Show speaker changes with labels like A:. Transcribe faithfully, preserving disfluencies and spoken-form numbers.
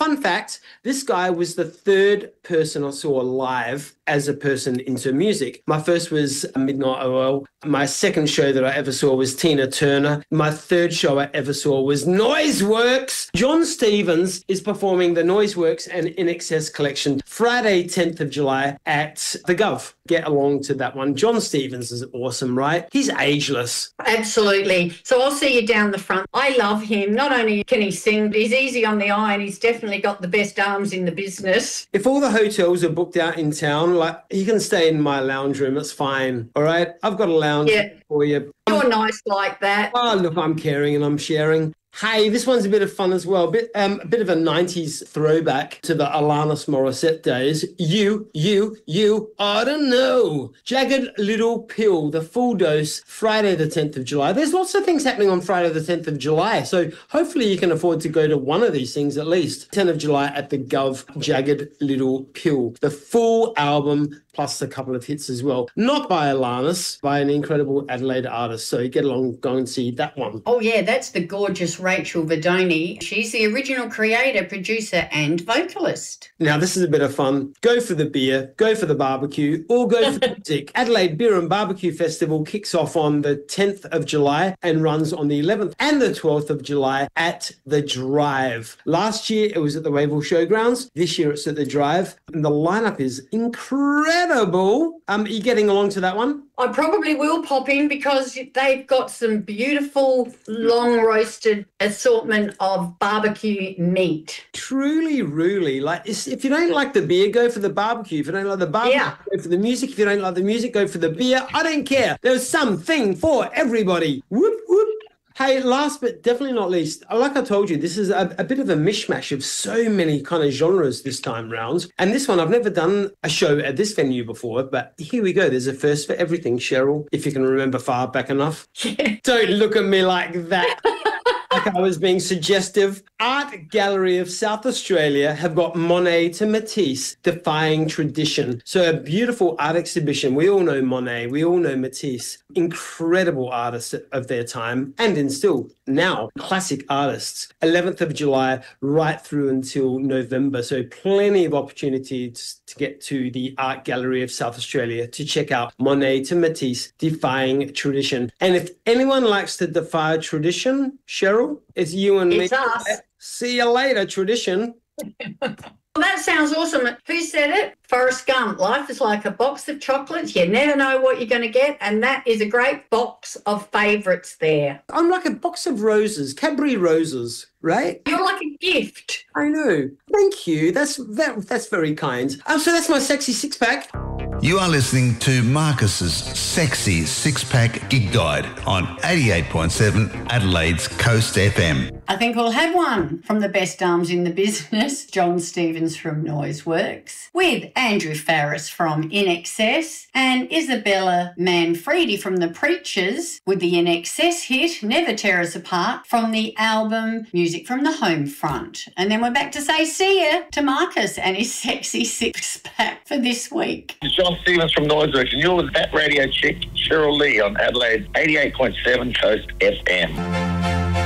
A: fun fact, this guy was the third person I saw live as a person into music. My first was Midnight Oil. My second show that I ever saw was Tina Turner. My third show I ever saw was Noiseworks. John Stevens is performing the Noiseworks and I N X S collection Friday, tenth of July at the Gov. Get along to that one. John Stevens is awesome, right? He's ageless.
B: Absolutely. So I'll see you down the front. I love him. Not only can he sing, but he's easy on the eye and he's definitely got the best arms in the business.
A: If all the hotels are booked out in town, like, you can stay in my lounge room. It's fine. All right? I've got a lounge
B: yeah.
A: for you.
B: You're nice like that.
A: Oh, look, I'm caring and I'm sharing. Hey, this one's a bit of fun as well. Bit, um, a bit of a nineties throwback to the Alanis Morissette days. You, you, you, I don't know. Jagged Little Pill, the full dose, Friday the tenth of July. There's lots of things happening on Friday the tenth of July, so hopefully you can afford to go to one of these things at least. tenth of July at the Gov, Jagged Little Pill. The full album, plus a couple of hits as well. Not by Alanis, by an incredible Adelaide artist. So get along, go and see that one.
B: Oh, yeah, that's the gorgeous Rachel Verdoni. She's the original creator, producer and vocalist.
A: Now, this is a bit of fun. Go for the beer, go for the barbecue, or go for the music. Adelaide Beer and Barbecue Festival kicks off on the tenth of July and runs on the eleventh and the twelfth of July at the Drive. Last year, it was at the Wavell Showgrounds. This year, it's at the Drive. And the lineup is incredible. Um, are you getting along to that one?
B: I probably will pop in because they've got some beautiful long roasted assortment of barbecue meat.
A: Truly, really. Like, if you don't like the beer, go for the barbecue. If you don't like the barbecue,
B: yeah.
A: go for the music. If you don't like the music, go for the beer. I don't care. There's something for everybody. Whoop, whoop. Hey, last but definitely not least, like I told you, this is a, a bit of a mishmash of so many kind of genres this time round. And this one, I've never done a show at this venue before, but here we go. There's a first for everything, Cheryl, if you can remember far back enough. Don't look at me like that. Like I was being suggestive. Art Gallery of South Australia have got Monet to Matisse, Defying Tradition. So a beautiful art exhibition. We all know Monet. We all know Matisse. Incredible artists of their time and in still now classic artists. eleventh of July right through until November. So plenty of opportunities to get to the Art Gallery of South Australia to check out Monet to Matisse, Defying Tradition. And if anyone likes to defy tradition, Cheryl, it's you and
B: it's
A: me.
B: Us.
A: See you later, tradition.
B: Well, that sounds awesome. Who said it? Forrest Gump. Life is like a box of chocolates. You never know what you're going to get. And that is a great box of favourites there.
A: I'm like a box of roses, Cadbury roses, right?
B: You're like a gift.
A: I know. Thank you. That's that, that's very kind. Um, so that's my sexy six-pack.
C: You are listening to Marcus's Sexy Six-Pack Gig Guide on eighty-eight point seven Adelaide's Coast F M.
B: I think we'll have one from the best arms in the business, John Stevens from Noiseworks, with Andrew Farris from I N X S and Isabella Manfredi from The Preachers with the I N X S hit Never Tear Us Apart from the album Music from the Home Front. And then we're back to say see ya to Marcus and his Sexy Six-Pack for this week.
D: It's John Stevens from Noiseworks and you're with that radio chick, Cheryl Lee on Adelaide's eighty-eight point seven Coast F M.